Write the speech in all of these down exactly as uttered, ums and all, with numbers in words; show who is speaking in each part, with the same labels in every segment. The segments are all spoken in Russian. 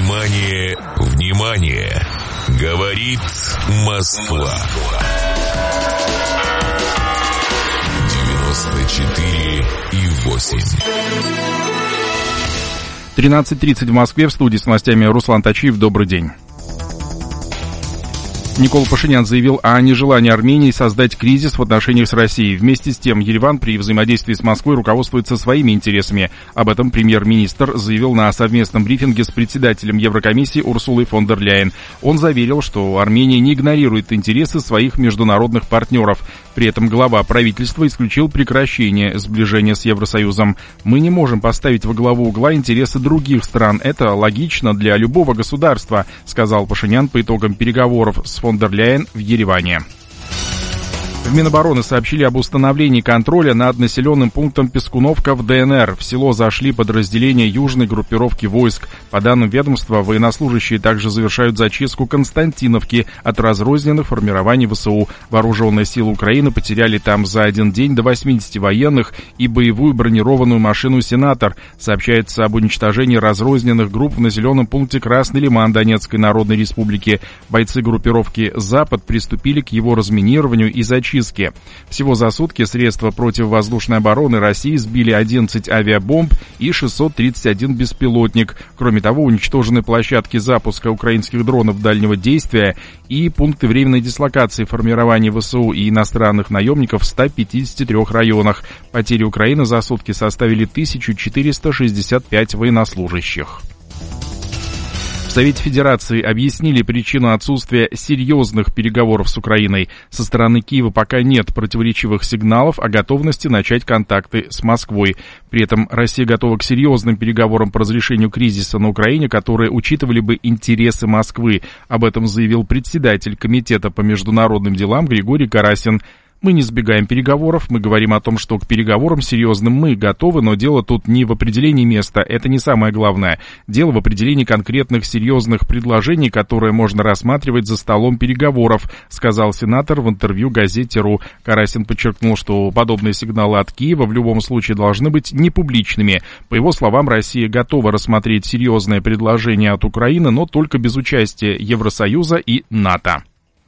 Speaker 1: Внимание, внимание! Говорит Москва. девяносто четыре и восемь.
Speaker 2: тринадцать тридцать в Москве. В студии с новостями Руслан Тачиев. Добрый день. Никола Пашинян заявил о нежелании Армении создать кризис в отношениях с Россией. Вместе с тем, Ереван при взаимодействии с Москвой руководствуется своими интересами. Об этом премьер-министр заявил на совместном брифинге с председателем Еврокомиссии Урсулой фон дер Ляйен. Он заверил, что Армения не игнорирует интересы своих международных партнеров. При этом глава правительства исключил прекращение сближения с Евросоюзом. «Мы не можем поставить во главу угла интересы других стран. Это логично для любого государства», сказал Пашинян по итогам переговоров с фон дер Ляйен в Ереване. В Минобороны сообщили об установлении контроля над населенным пунктом Пескуновка в ДНР. В село зашли подразделения южной группировки войск. По данным ведомства, военнослужащие также завершают зачистку Константиновки от разрозненных формирований ВСУ. Вооруженные силы Украины потеряли там за один день до восьмидесяти военных и боевую бронированную машину «Сенатор». Сообщается об уничтожении разрозненных групп в населенном пункте Красный Лиман Донецкой Народной Республики. Бойцы группировки «Запад» приступили к его разминированию и зачистке. Всего за сутки средства противовоздушной обороны России сбили одиннадцать авиабомб и шестьсот тридцать один беспилотник. Кроме того, уничтожены площадки запуска украинских дронов дальнего действия и пункты временной дислокации формирований ВСУ и иностранных наемников в ста пятидесяти трёх районах. Потери Украины за сутки составили тысячу четыреста шестьдесят пять военнослужащих. В Совете Федерации объяснили причину отсутствия серьезных переговоров с Украиной. Со стороны Киева пока нет противоречивых сигналов о готовности начать контакты с Москвой. При этом Россия готова к серьезным переговорам по разрешению кризиса на Украине, которые учитывали бы интересы Москвы. Об этом заявил председатель Комитета по международным делам Григорий Карасин. «Мы не избегаем переговоров, мы говорим о том, что к переговорам серьезным мы готовы, но дело тут не в определении места, это не самое главное. Дело в определении конкретных серьезных предложений, которые можно рассматривать за столом переговоров», сказал сенатор в интервью газете РУ. Карасин подчеркнул, что подобные сигналы от Киева в любом случае должны быть непубличными. По его словам, Россия готова рассмотреть серьезное предложение от Украины, но только без участия Евросоюза и НАТО.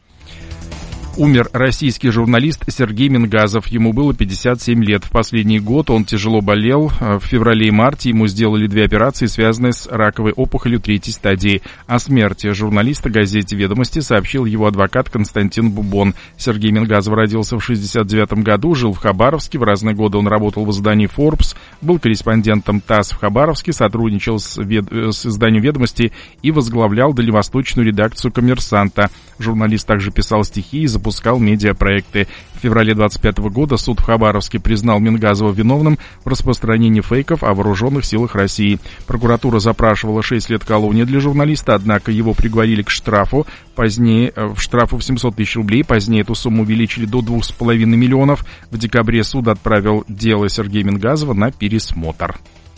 Speaker 2: Умер российский журналист Сергей Мингазов. Ему было пятьдесят семь лет. В последний год он тяжело болел. В феврале и марте ему сделали две операции, связанные с раковой опухолью третьей стадии. О смерти журналиста газете «Ведомости» сообщил его адвокат Константин Бубон. Сергей Мингазов родился в шестьдесят девятом году, жил в Хабаровске. В разные годы он работал в издании Forbes, был корреспондентом ТАСС в Хабаровске, сотрудничал с, вед... с изданием «Ведомости» и возглавлял дальневосточную редакцию «Коммерсанта». Журналист также писал стихи и запускал медиапроекты. В феврале двадцать пятого года суд в Хабаровске признал Мингазова виновным в распространении фейков о вооруженных силах России. Прокуратура запрашивала шесть лет колонии для журналиста, однако его приговорили к штрафу. Позднее, в штрафу в семьсот тысяч рублей. Позднее эту сумму увеличили до двух с половиной миллионов. В декабре суд отправил дело Сергея Мингазова на пересмотр.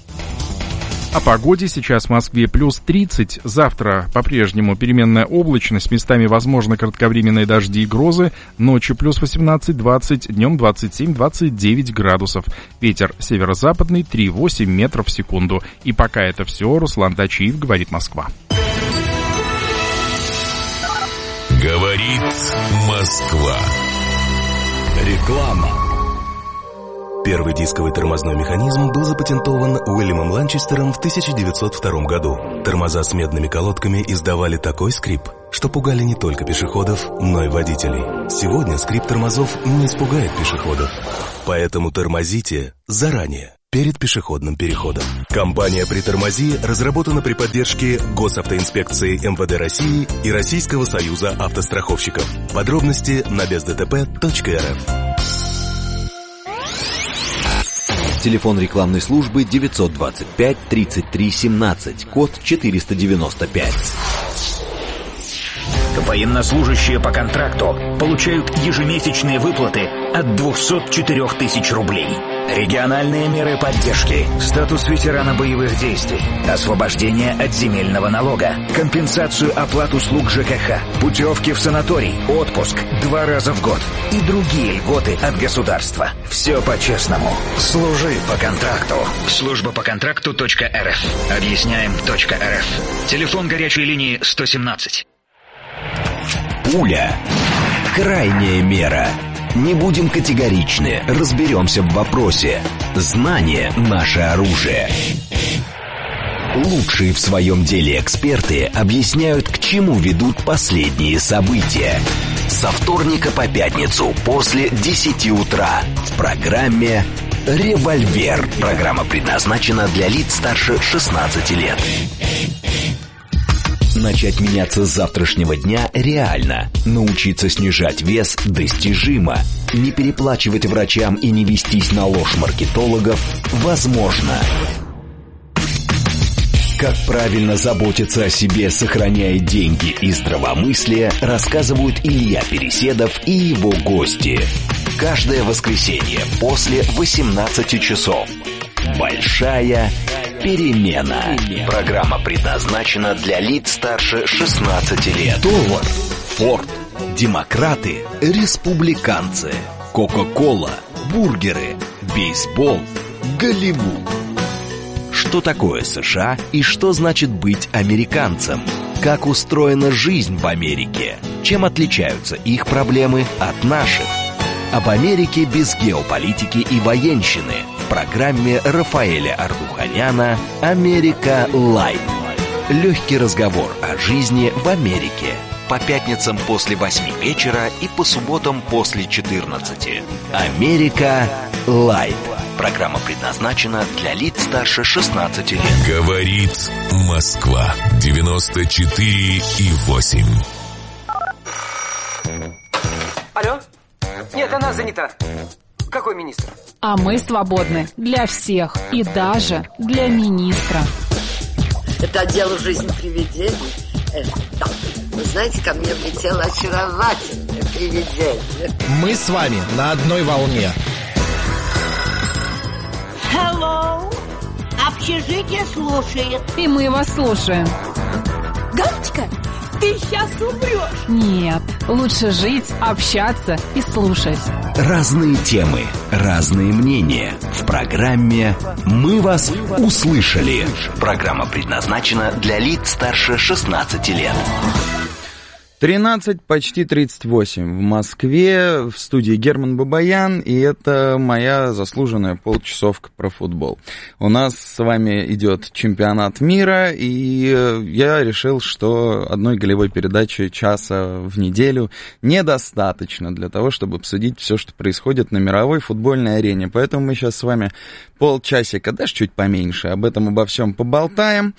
Speaker 2: О погоде. Сейчас в Москве плюс тридцать. Завтра по-прежнему переменная облачность. Местами возможны кратковременные дожди и грозы. Ночью плюс восемнадцать-двадцать, днем двадцать семь-двадцать девять градусов. Ветер северо-западный три-восемь метров в секунду. И пока это все. Руслан Тачиев, говорит Москва.
Speaker 1: Говорит Москва.
Speaker 3: Реклама. Первый дисковый тормозной механизм был запатентован Уильямом Ланчестером в тысяча девятьсот втором году. Тормоза с медными колодками издавали такой скрип, что пугали не только пешеходов, но и водителей. Сегодня скрип тормозов не испугает пешеходов. Поэтому тормозите заранее, перед пешеходным переходом. Компания «Притормози» разработана при поддержке Госавтоинспекции эм вэ дэ России и Российского союза автостраховщиков. Подробности на без дэ тэ пэ точка эр эф.
Speaker 4: Телефон рекламной службы девятьсот двадцать пять тридцать три семнадцать, код четыреста девяносто пять.
Speaker 5: Военнослужащие по контракту получают ежемесячные выплаты от двухсот четырёх тысяч рублей. Региональные меры поддержки, статус ветерана боевых действий, освобождение от земельного налога, компенсацию оплат услуг ЖКХ, путевки в санаторий, отпуск два раза в год и другие льготы от государства. Все по-честному. Служи по контракту. Служба по контракту .рф. Объясняем .рф. Телефон горячей линии сто семнадцать.
Speaker 4: Пуля. Крайняя мера. Не будем категоричны, разберемся в вопросе. Знание – наше оружие. Лучшие в своем деле эксперты объясняют, к чему ведут последние события. Со вторника по пятницу после десяти утра в программе «Револьвер». Программа предназначена для лиц старше шестнадцати лет. Начать меняться с завтрашнего дня реально. Научиться снижать вес достижимо. Не переплачивать врачам и не вестись на ложь маркетологов возможно. Как правильно заботиться о себе, сохраняя деньги и здравомыслие, рассказывают Илья Переседов и его гости. Каждое воскресенье после восемнадцати часов. Большая перемена. Программа предназначена для лиц старше шестнадцати лет. Товар, Форд, демократы, республиканцы, Кока-кола, бургеры, бейсбол, Голливуд. Что такое США и что значит быть американцем? Как устроена жизнь в Америке? Чем отличаются их проблемы от наших? Об Америке без геополитики и военщины в программе Рафаэля Ардуханяна «Америка Лайт». Легкий разговор о жизни в Америке. По пятницам после восьми вечера и по субботам после четырнадцати. «Америка Лайт». Программа предназначена для лиц старше шестнадцати лет.
Speaker 1: Говорит Москва. девяносто четыре и восемь.
Speaker 6: Алло? Нет, она занята. Какой министр?
Speaker 7: А мы свободны для всех и даже для министра.
Speaker 8: Это дело жизни привидений. Э, да. Вы знаете, ко мне влетело очаровательное привидение.
Speaker 9: Мы с вами на одной волне.
Speaker 10: Hello. Общежитие слушает.
Speaker 7: И мы вас слушаем.
Speaker 10: Галочка, ты сейчас умрешь.
Speaker 7: Нет, лучше жить, общаться и слушать.
Speaker 4: Разные темы, разные мнения. В программе «Мы вас услышали». Программа предназначена для лиц старше шестнадцати лет.
Speaker 11: тринадцать, почти тридцать восемь в Москве, в студии Герман Бабаян, и это моя заслуженная полчасовка про футбол. У нас с вами идет чемпионат мира, и я решил, что одной голевой передачи часа в неделю недостаточно для того, чтобы обсудить все, что происходит на мировой футбольной арене. Поэтому мы сейчас с вами полчасика, даже чуть поменьше, об этом обо всем поболтаем.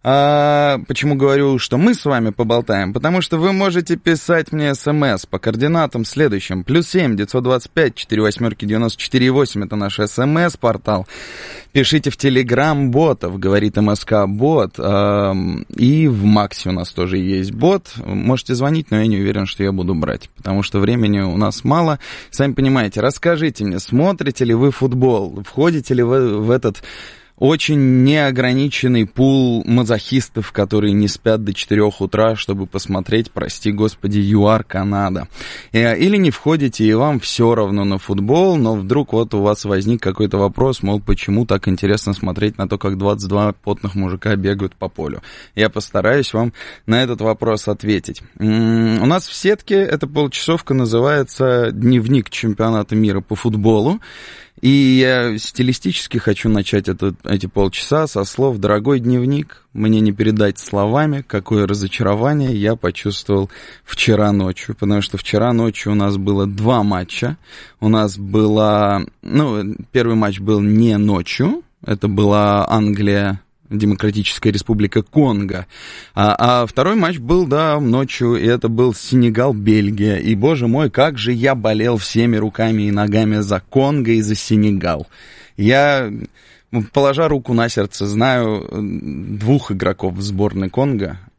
Speaker 11: А, почему говорю, что мы с вами поболтаем? Потому что вы можете писать мне смс по координатам следующим. Плюс семь девятьсот двадцать пять четыре восьмерки девяносто четыре восемь. Это наш смс-портал. Пишите в Телеграм ботов, говорит МСК бот. А, и в Максе у нас тоже есть бот. Можете звонить, но я не уверен, что я буду брать. Потому что времени у нас мало. Сами понимаете, расскажите мне, смотрите ли вы футбол? Входите ли вы в этот... очень неограниченный пул мазохистов, которые не спят до четырех утра, чтобы посмотреть, прости господи, ЮАР Канада. Или не входите, и вам все равно на футбол, но вдруг вот у вас возник какой-то вопрос, мол, почему так интересно смотреть на то, как двадцать два потных мужика бегают по полю. Я постараюсь вам на этот вопрос ответить. У нас в сетке эта полчасовка называется «Дневник чемпионата мира по футболу». И я стилистически хочу начать это, эти полчаса со слов «Дорогой дневник, мне не передать словами, какое разочарование я почувствовал вчера ночью». Потому что вчера ночью у нас было два матча. У нас было... Ну, первый матч был не ночью. Это была Англия... Демократическая Республика Конго. А, а второй матч был, да, ночью, и это был Сенегал-Бельгия. И, боже мой, как же я болел всеми руками и ногами за Конго и за Сенегал. Я, положа руку на сердце, знаю двух игроков в сборной Конго.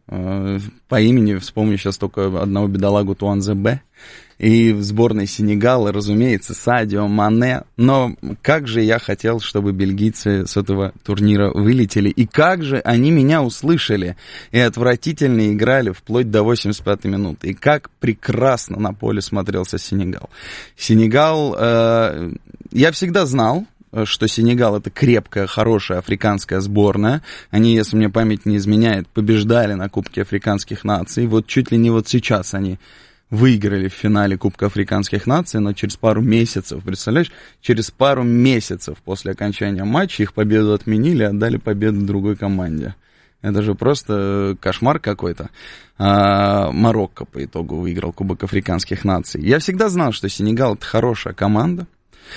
Speaker 11: По имени вспомню сейчас только одного бедолагу Туанзебе. И в сборной Сенегала, разумеется, Садио Мане. Но как же я хотел, чтобы бельгийцы с этого турнира вылетели. И как же они меня услышали. И отвратительно играли вплоть до восемьдесят пятой минуты. И как прекрасно на поле смотрелся Сенегал. Сенегал... Э, я всегда знал, что Сенегал — это крепкая, хорошая африканская сборная. Они, если мне память не изменяет, побеждали на Кубке Африканских наций. Вот чуть ли не вот сейчас они выиграли в финале Кубка Африканских наций, но через пару месяцев, представляешь, через пару месяцев после окончания матча их победу отменили и отдали победу другой команде. Это же просто кошмар какой-то. А, Марокко по итогу выиграл Кубок Африканских наций. Я всегда знал, что Сенегал — это хорошая команда.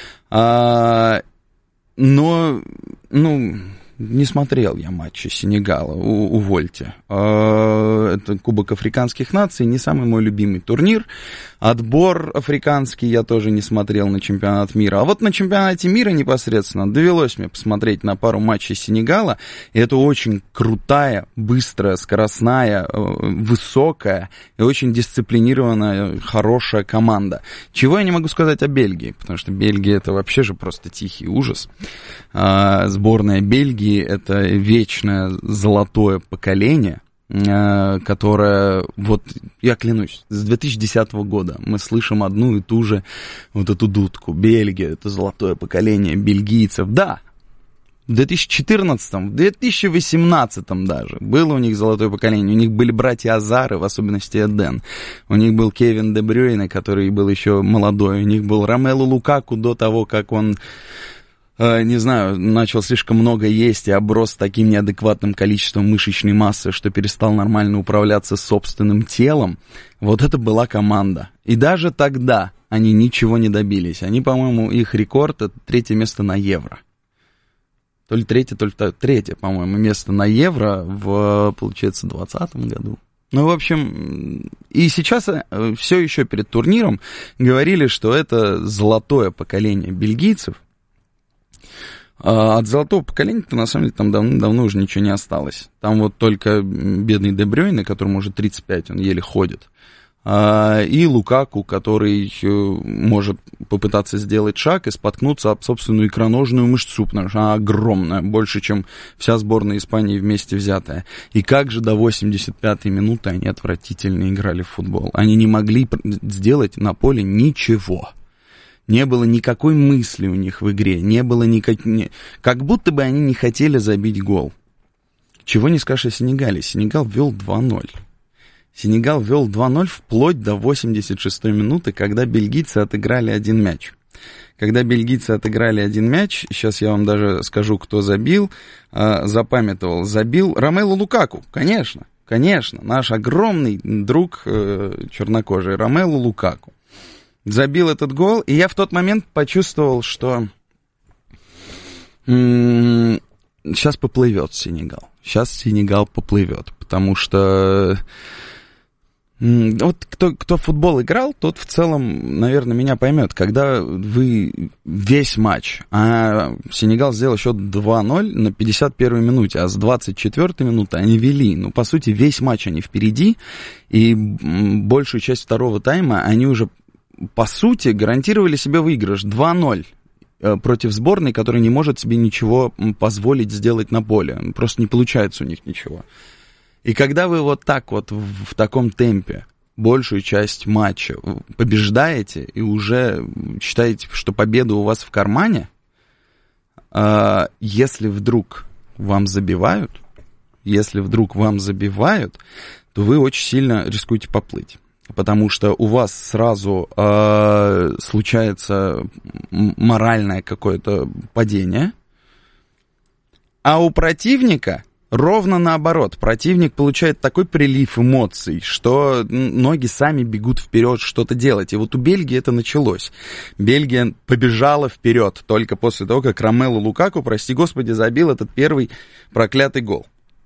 Speaker 11: А, но, ну, не смотрел я матчи Сенегала, у, увольте. А, это Кубок Африканских наций, не самый мой любимый турнир. Отбор африканский я тоже не смотрел на чемпионат мира. А вот на чемпионате мира непосредственно довелось мне посмотреть на пару матчей Сенегала. И это очень крутая, быстрая, скоростная, высокая и очень дисциплинированная, хорошая команда. Чего я не могу сказать о Бельгии, потому что Бельгия — это вообще же просто тихий ужас. А, сборная Бельгии — это вечное золотое поколение, которая, вот, я клянусь, с две тысячи десятого года мы слышим одну и ту же вот эту дудку. Бельгия — это золотое поколение бельгийцев. Да, в две тысячи четырнадцатом, в две тысячи восемнадцатом даже было у них золотое поколение. У них были братья Азары, в особенности Эден. У них был Кевин Де Брюйне, который был еще молодой. У них был Ромелу Лукаку до того, как он... не знаю, начал слишком много есть и оброс таким неадекватным количеством мышечной массы, что перестал нормально управляться собственным телом. Вот это была команда. И даже тогда они ничего не добились. Они, по-моему, их рекорд — это третье место на Евро. То ли третье, то ли третье, по-моему, место на Евро в, получается, двадцатом году. Ну, в общем, и сейчас все еще перед турниром говорили, что это золотое поколение бельгийцев. От золотого поколения-то, на самом деле, там давно-давно уже ничего не осталось. Там вот только бедный Де Брюйне, которому уже тридцать пять, он еле ходит. И Лукаку, который может попытаться сделать шаг и споткнуться об собственную икроножную мышцу, потому что она огромная, больше, чем вся сборная Испании вместе взятая. И как же до восемьдесят пятой минуты они отвратительно играли в футбол. Они не могли сделать на поле ничего. Не было никакой мысли у них в игре, не было никак... Не... Как будто бы они не хотели забить гол. Чего не скажешь о Сенегале. Сенегал вел два ноль. Сенегал вел два ноль вплоть до восемьдесят шестой минуты, когда бельгийцы отыграли один мяч. Когда бельгийцы отыграли один мяч, сейчас я вам даже скажу, кто забил, запамятовал, забил Ромелу Лукаку, конечно, конечно, наш огромный друг чернокожий Ромелу Лукаку. Забил этот гол, и я в тот момент почувствовал, что м-м, сейчас поплывет Сенегал. Сейчас Сенегал поплывет, потому что м-м, вот кто, кто в футбол играл, тот в целом, наверное, меня поймет. Когда вы весь матч, а Сенегал сделал счет два ноль на пятьдесят первой минуте, а с двадцать четвёртой минуты они вели. Ну, по сути, весь матч они впереди, и м-м, большую часть второго тайма они уже... по сути, гарантировали себе выигрыш два ноль против сборной, которая не может себе ничего позволить сделать на поле. Просто не получается у них ничего. И когда вы вот так вот в, в таком темпе большую часть матча побеждаете и уже считаете, что победа у вас в кармане, э, если вдруг вам забивают, если вдруг вам забивают, то вы очень сильно рискуете поплыть. Потому что у вас сразу э, случается моральное какое-то падение, а у противника ровно наоборот. Противник получает такой прилив эмоций, что ноги сами бегут вперед что-то делать. И вот у Бельгии это началось. Бельгия побежала вперед только после того, как Ромелу Лукаку, прости господи, забил этот первый проклятый гол.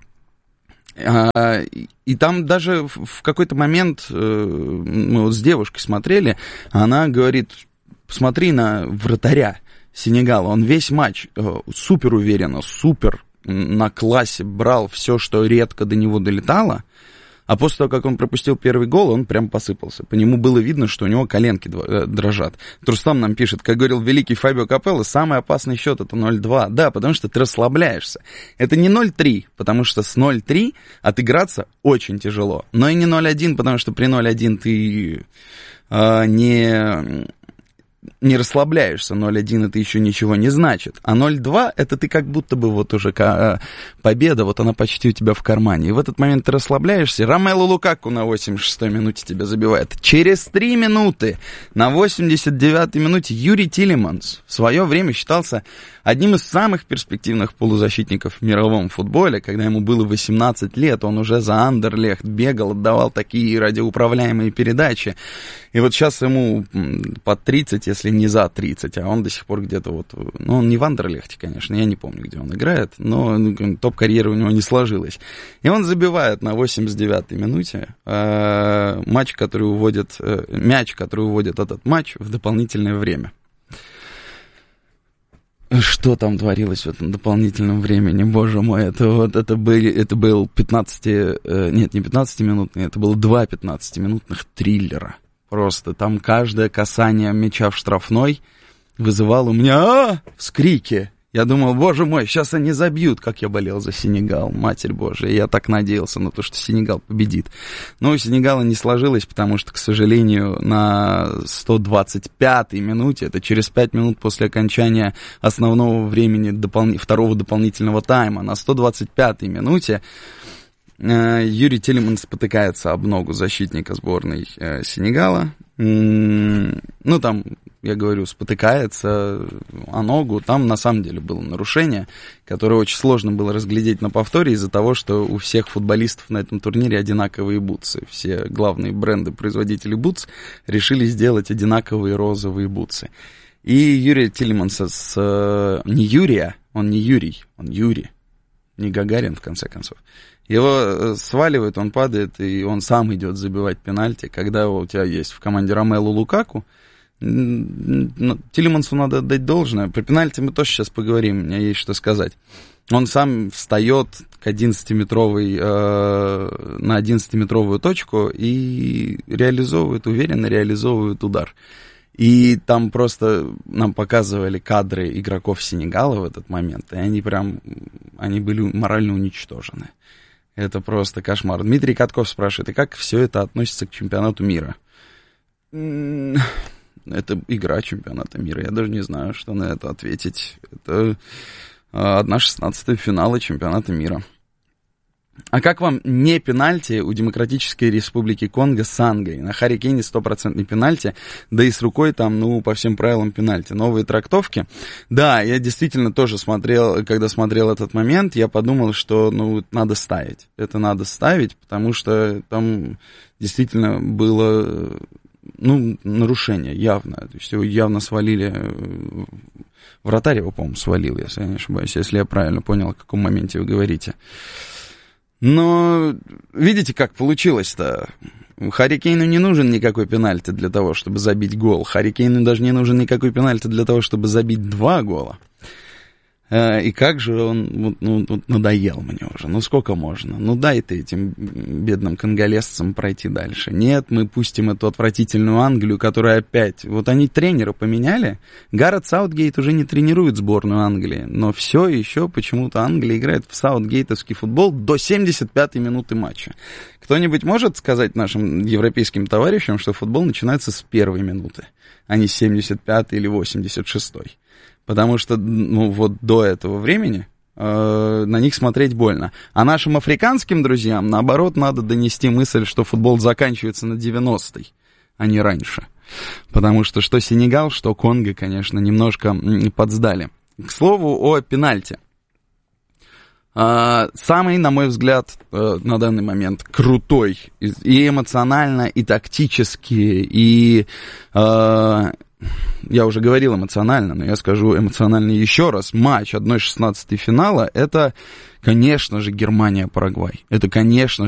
Speaker 11: И там даже в какой-то момент мы вот с девушкой смотрели, она говорит, посмотри на вратаря Сенегала, он весь матч супер уверенно, супер на классе брал все, что редко до него долетало, А после того, как он пропустил первый гол, он прям посыпался. По нему было видно, что у него коленки дрожат. Трустам нам пишет, как говорил великий Фабио Капелло, самый опасный счет это ноль два. Да, потому что ты расслабляешься. Это не ноль три, потому что с ноль три отыграться очень тяжело. Но и не ноль один, потому что при ноль один ты э, не... не расслабляешься, ноль один это еще ничего не значит, а ноль два это ты как будто бы вот уже победа, вот она почти у тебя в кармане, и в этот момент ты расслабляешься, Ромело Лукаку на восемьдесят шестой минуте тебя забивает, через три минуты, на восемьдесят девятой минуте Юрий Тилеманс в свое время считался одним из самых перспективных полузащитников в мировом футболе, когда ему было восемнадцать лет, он уже за Андерлехт бегал, отдавал такие радиоуправляемые передачи, и вот сейчас ему под тридцать, если не за тридцать, а он до сих пор где-то вот, ну, он не в Андерлехте, конечно, я не помню, где он играет, но топ-карьера у него не сложилась. И он забивает на восемьдесят девятой минуте э, матч, который уводит, э, мяч, который уводит этот матч в дополнительное время. Что там творилось в этом дополнительном времени, боже мой, это вот, это были, это был пятнадцать, э, нет, не пятнадцатиминутный, это было два пятнадцатиминутных триллера. Просто там каждое касание мяча в штрафной вызывало у меня а вскрики. Я думал, боже мой, сейчас они забьют, как я болел за Сенегал, Матерь Божия. Я так надеялся на то, что Сенегал победит. Но у Сенегала не сложилось, потому что, к сожалению, на сто двадцать пятой минуте, это через пять минут после окончания основного времени допол... второго дополнительного тайма, на сто двадцать пятой минуте Юрий Тилеманс спотыкается об ногу защитника сборной э, Сенегала. М-м, ну, там, я говорю, спотыкается о ногу. Там, на самом деле, было нарушение, которое очень сложно было разглядеть на повторе из-за того, что у всех футболистов на этом турнире одинаковые бутсы. Все главные бренды-производители бутс решили сделать одинаковые розовые бутсы. И Юрия Тилеманса с... Э, не Юрия, он не Юрий, он Юрий, не Гагарин, в конце концов. Его сваливают, он падает, и он сам идет забивать пенальти. Когда у тебя есть в команде Ромело Лукаку, Тилемансу надо отдать должное. Про пенальти мы тоже сейчас поговорим, у меня есть что сказать. Он сам встает к одиннадцатиметровой, э, на одиннадцатиметровую точку и реализовывает, уверенно реализовывает удар. И там просто нам показывали кадры игроков Сенегала в этот момент, и они прям, они были морально уничтожены. Это просто кошмар. Дмитрий Катков спрашивает, и как все это относится к чемпионату мира? Это игра чемпионата мира, я даже не знаю, что на это ответить. Это одна шестнадцатая финала чемпионата мира. А как вам не пенальти у Демократической Республики Конго с Ангой? На Харри Кейне стопроцентный пенальти, да и с рукой там, ну, по всем правилам пенальти. Новые трактовки. Да, я действительно тоже смотрел, когда смотрел этот момент, я подумал, что, ну, надо ставить. Это надо ставить, потому что там действительно было, ну, нарушение явно. То есть его явно свалили... Вратарь его, по-моему, свалил, если я не ошибаюсь, если я правильно понял, о каком моменте вы говорите. Но видите, как получилось-то? Харри Кейну не нужен никакой пенальти для того, чтобы забить гол. Харри Кейну даже не нужен никакой пенальти для того, чтобы забить два гола. И как же он, ну, ну, надоел мне уже, ну сколько можно? Ну дай ты этим бедным конголезцам пройти дальше. Нет, мы пустим эту отвратительную Англию, которая опять... Вот они тренера поменяли, Гаррет Саутгейт уже не тренирует сборную Англии, но все еще почему-то Англия играет в саутгейтовский футбол до семьдесят пятой минуты матча. Кто-нибудь может сказать нашим европейским товарищам, что футбол начинается с первой минуты, а не с семьдесят пятой или восемьдесят шестой? Потому что, ну, вот до этого времени э, на них смотреть больно. А нашим африканским друзьям, наоборот, надо донести мысль, что футбол заканчивается на девяностой, а не раньше. Потому что что Сенегал, что Конго, конечно, немножко подсдали. К слову о пенальти. Э, самый, на мой взгляд, э, на данный момент крутой и эмоционально, и тактически, и... Э, я уже говорил эмоционально, но я скажу эмоционально еще раз. Матч одна шестнадцатая финала, это, конечно же, Германия-Парагвай. Это, конечно